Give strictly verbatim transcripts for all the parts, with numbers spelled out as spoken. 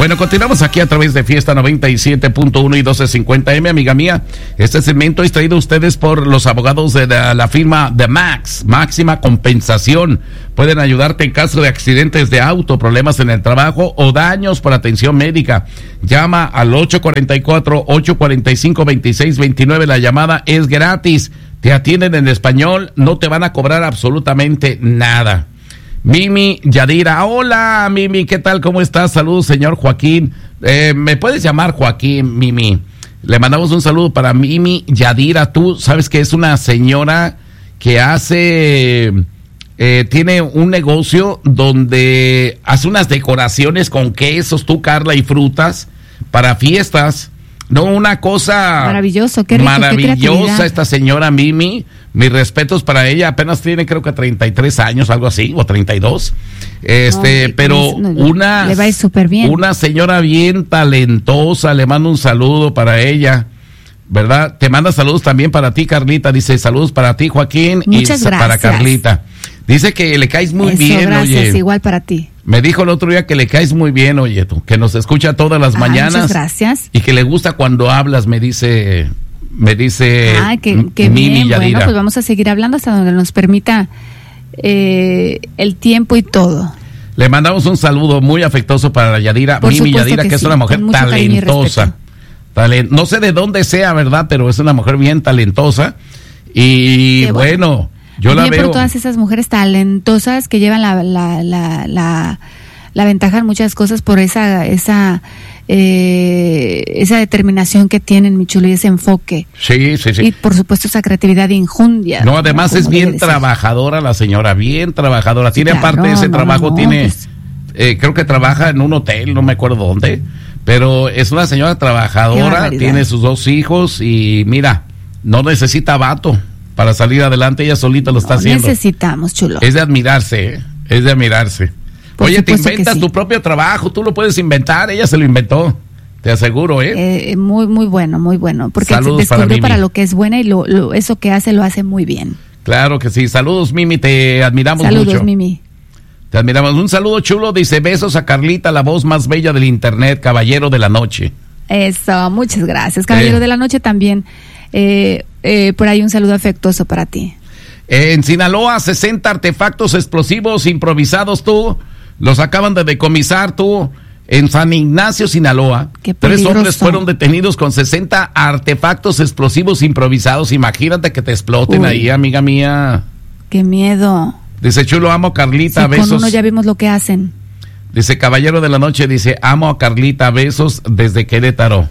Bueno, continuamos aquí a través de Fiesta noventa y siete punto uno y doce cincuenta eme, amiga mía. Este segmento es traído a ustedes por los abogados de la, la firma de Max, Máxima Compensación. Pueden ayudarte en caso de accidentes de auto, problemas en el trabajo o daños por atención médica. Llama al ocho cuatro cuatro, ocho cuatro cinco, dos seis dos nueve. La llamada es gratis. Te atienden en español, no te van a cobrar absolutamente nada. Mimi Yadira, hola Mimi, ¿qué tal? ¿Cómo estás? Saludos, señor Joaquín. Eh, ¿Me puedes llamar Joaquín, Mimi? Le mandamos un saludo para Mimi Yadira. Tú sabes que es una señora que hace, eh, tiene un negocio donde hace unas decoraciones con quesos, tú, Carla, y frutas para fiestas. No, una cosa maravilloso, qué rico, maravillosa qué esta señora Mimi. Mis respetos para ella, apenas tiene creo que treinta y tres años, algo así, o treinta y dos. Este, no, pero no, una le va a ir súper bien. Una señora bien talentosa, le mando un saludo para ella, ¿verdad? Te manda saludos también para ti, Carlita, dice saludos para ti, Joaquín. Muchas y gracias. Para Carlita. Dice que le caes muy Eso, bien, gracias, oye. Igual para ti. Me dijo el otro día que le caes muy bien, oye, tú, que nos escucha todas las Ay, mañanas. Muchas gracias. Y que le gusta cuando hablas, me dice, me dice Ay, que, que Mimi bien, Yadira. bueno, pues vamos a seguir hablando hasta donde nos permita eh, el tiempo y todo. Le mandamos un saludo muy afectuoso para la Yadira, Por Mimi Yadira, que, que es sí, una mujer talentosa. Talent, no sé de dónde sea, ¿verdad? Pero es una mujer bien talentosa. Y Qué bueno, bueno, yo bien la veo. Por todas esas mujeres talentosas que llevan la, la, la, la, la ventaja en muchas cosas por esa, esa, eh, esa determinación que tienen, mi chulo, y ese enfoque. Sí, sí, sí. Y por supuesto esa creatividad injundia. No, además ¿no? es bien trabajadora la señora, bien trabajadora. Tiene claro, aparte de ese no, trabajo, no, tiene, pues, eh, creo que trabaja en un hotel, no me acuerdo dónde, pero es una señora trabajadora, tiene sus dos hijos y mira, no necesita vato para salir adelante, ella solita lo está no, haciendo. Necesitamos, chulo. Es de admirarse, ¿eh? Es de admirarse. Por Oye, te inventas sí. tu propio trabajo, tú lo puedes inventar, ella se lo inventó, te aseguro, ¿eh? eh muy, muy bueno, muy bueno, porque Saludos descubrió para, para lo que es buena y lo, lo, eso que hace lo hace muy bien. Claro que sí. Saludos, Mimi, te admiramos Saludos, mucho. Saludos, Mimi. Te admiramos. Un saludo, chulo. Dice, besos a Carlita, la voz más bella del internet, caballero de la noche. Eso, muchas gracias. Caballero eh. de la noche también. Eh, eh, por ahí un saludo afectuoso para ti. En Sinaloa, sesenta artefactos explosivos improvisados, tú. Los acaban de decomisar, tú. En San Ignacio, Sinaloa, tres hombres fueron detenidos con sesenta artefactos explosivos improvisados. Imagínate que te exploten Uy. ahí, amiga mía. Qué miedo. Dice, chulo, amo a Carlita, sí, besos. Con uno ya vimos lo que hacen. Dice, caballero de la noche, dice, amo a Carlita, besos desde Querétaro.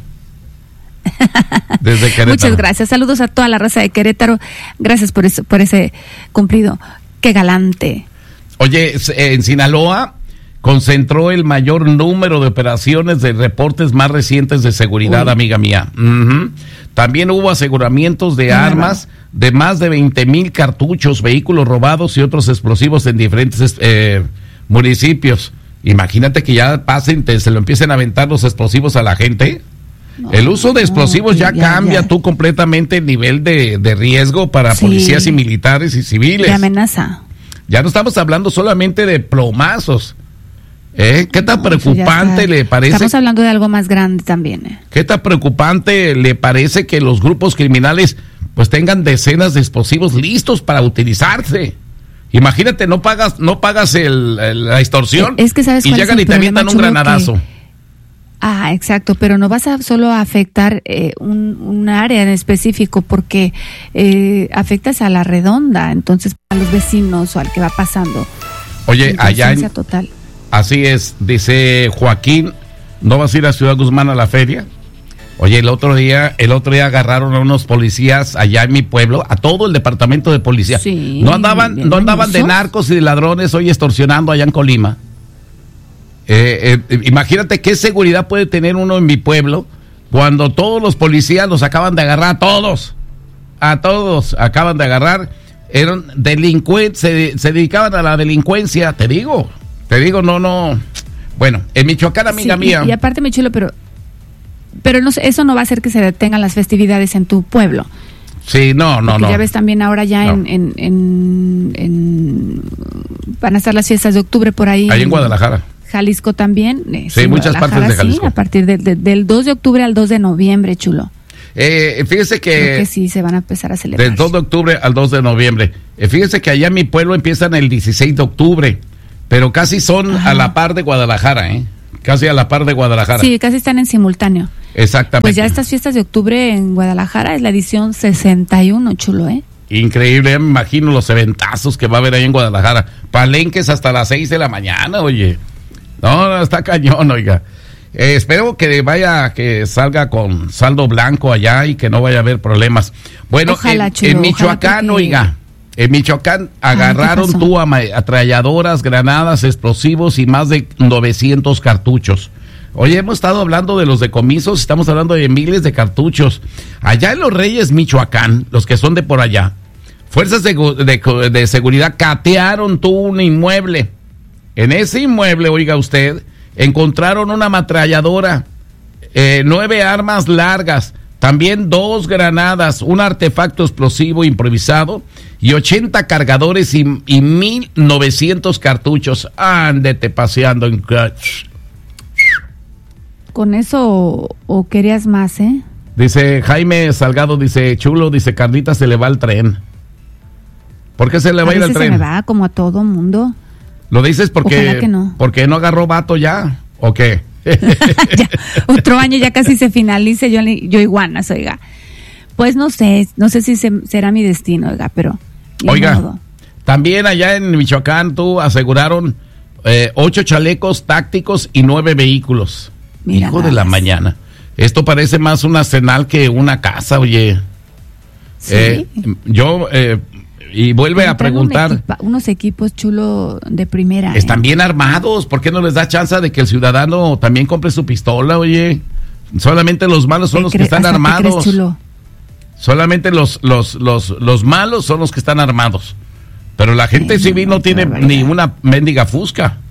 Desde Querétaro. Muchas gracias. Saludos a toda la raza de Querétaro. Gracias por eso, por ese cumplido. Qué galante. Oye, en Sinaloa concentró el mayor número de operaciones de reportes más recientes de seguridad, Uy. amiga mía. Uh-huh. También hubo aseguramientos de Mira, armas, de más de veinte mil cartuchos, vehículos robados y otros explosivos en diferentes eh, municipios. Imagínate que ya pasen, te, se lo empiecen a aventar los explosivos a la gente. No, el uso de explosivos no, ya, ya cambia ya. tú completamente el nivel de, de riesgo para sí. policías y militares y civiles. De amenaza. Ya no estamos hablando solamente de plomazos. ¿Eh? ¿Qué tan no, preocupante le parece? Estamos hablando de algo más grande también. ¿eh? ¿Qué tan preocupante le parece que los grupos criminales pues tengan decenas de explosivos listos para utilizarse? Imagínate, no pagas no pagas el, el, la extorsión es que sabes y llegan y te avientan un granadazo. Que... Ah, exacto, pero no vas a solo a afectar eh, un, un área en específico porque eh, afectas a la redonda, entonces a los vecinos o al que va pasando. Oye, allá en... total. Así es, dice Joaquín, ¿no vas a ir a Ciudad Guzmán a la feria? Oye, el otro día, el otro día agarraron a unos policías allá en mi pueblo, a todo el departamento de policía. Sí, no andaban, no andaban de narcos y de ladrones hoy extorsionando allá en Colima. Eh, eh, imagínate qué seguridad puede tener uno en mi pueblo cuando todos los policías los acaban de agarrar, a todos, a todos acaban de agarrar, eran delincuentes, se, se dedicaban a la delincuencia, te digo. Te digo, no, no. Bueno, en Michoacán, amiga sí, mía. Y, y aparte, mi chulo, pero, pero no, eso no va a hacer que se detengan las festividades en tu pueblo. Sí, no, no, Porque no. ya ves también ahora ya no. en, en, en, en... Van a estar las fiestas de octubre por ahí. Ahí en Guadalajara. Jalisco también. Eh, sí, muchas partes de Jalisco. Sí, a partir de, de, del dos de octubre al dos de noviembre, chulo. Eh, fíjese que, Creo que sí se van a empezar a celebrar. Del dos de octubre al dos de noviembre. Eh, fíjese que allá en mi pueblo empiezan el dieciséis de octubre, pero casi son Ajá. a la par de Guadalajara, ¿eh? Casi a la par de Guadalajara. Sí, casi están en simultáneo. Exactamente. Pues ya estas fiestas de octubre en Guadalajara es la edición sesenta y uno, chulo, ¿eh? Increíble, ya me imagino los eventazos que va a haber ahí en Guadalajara. Palenques hasta las seis de la mañana, oye. No, no, está cañón, oiga. Eh, espero que vaya, que salga con saldo blanco allá y que no vaya a haber problemas. Bueno, ojalá, en, chulo, en Michoacán, porque... oiga, en Michoacán agarraron ah, tú ametralladoras, granadas, explosivos y más de novecientos cartuchos. Oye, hemos estado hablando de los decomisos, estamos hablando de miles de cartuchos. Allá en Los Reyes, Michoacán, los que son de por allá, fuerzas de, de, de seguridad catearon tú un inmueble. En ese inmueble, oiga usted, encontraron una ametralladora, eh, nueve armas largas, también dos granadas, un artefacto explosivo improvisado y ochenta cargadores y, y mil novecientos cartuchos. Ándete paseando en... Con eso o, o querías más, ¿eh? Dice Jaime Salgado, dice Chulo, dice Carlita se le va el tren. ¿Por qué se le va a ir el tren? Se me va como a todo mundo. ¿Lo dices porque no. porque no agarró vato ya? ¿O qué? Ya, otro año ya casi se finalice, yo, yo iguanas, oiga. Pues no sé, no sé si se, será mi destino, oiga, pero... Oiga, modo. También allá en Michoacán tú aseguraron eh, ocho chalecos tácticos y nueve vehículos. Mira, hijo de la mañana. Esto parece más un arsenal que una casa, oye. Sí. Eh, yo... Eh, Y vuelve a preguntar. Un equipa, unos equipos chulo de primera. Están ¿eh? bien armados. ¿Por qué no les da chance de que el ciudadano también compre su pistola, oye? Solamente los malos son los que están armados. Crees, chulo? Solamente los, los, los, los malos son los que están armados. Pero la gente sí, civil no, no tiene ni una mendiga fusca.